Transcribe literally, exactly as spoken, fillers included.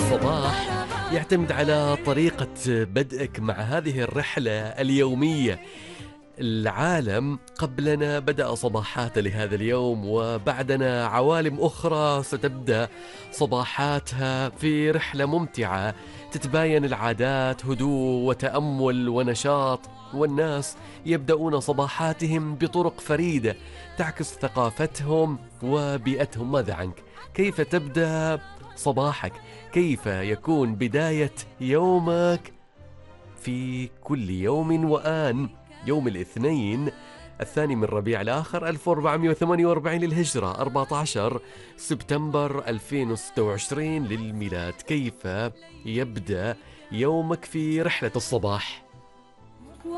الصباح يعتمد على طريقة بدءك مع هذه الرحلة اليومية. العالم قبلنا بدأ صباحاته لهذا اليوم، وبعدنا عوالم أخرى ستبدأ صباحاتها في رحلة ممتعة تتباين العادات، هدوء وتأمل ونشاط، والناس يبدأون صباحاتهم بطرق فريدة تعكس ثقافتهم وبيئتهم. ماذا عنك؟ كيف تبدأ صباحك؟ كيف يكون بداية يومك في كل يوم وآن؟ يوم الاثنين الثاني من ربيع الآخر ألف وأربعمائة وثمانية وأربعين للهجرة، أربعة عشر سبتمبر ألفين وستة وعشرين للميلاد. كيف يبدأ يومك في رحلة الصباح؟